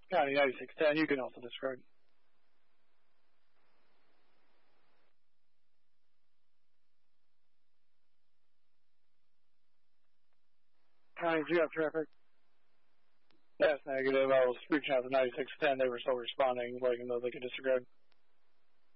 County 9610, you can also disregard. County, do you have traffic? That's negative. I was reaching out to 9610. They were still responding, letting them know they could disregard.